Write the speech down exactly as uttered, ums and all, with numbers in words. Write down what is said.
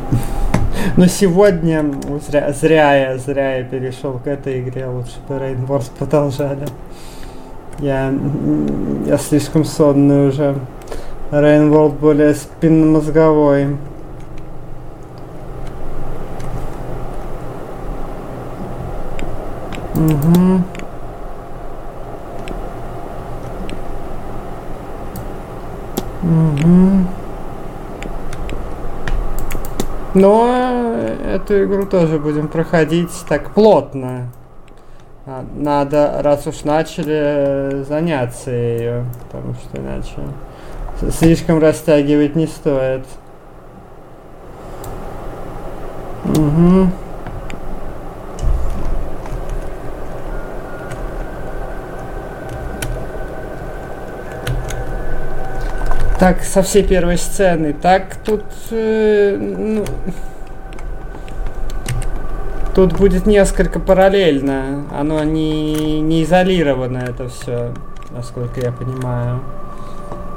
Но сегодня зря, зря я, зря я перешел к этой игре, лучше бы Rainforce продолжали. Я, я слишком сонный уже. Rainworld более спинномозговой. Угу. Угу. Но эту игру тоже будем проходить так плотно. Надо, раз уж начали, заняться ее, потому что иначе слишком растягивать не стоит. Угу. Так, со всей первой сцены. Так, тут... Э, ну, тут будет несколько параллельно. Оно не, не изолировано, это все, насколько я понимаю.